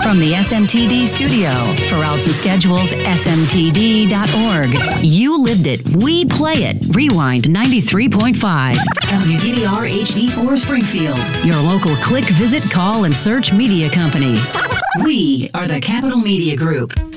from the SMTD studio. For routes and schedules, smtd.org. You lived it. We play it. Rewind 93.5. WDDR HD4 Springfield. Your local click, visit, call, and search media company. We are the Capital Media Group.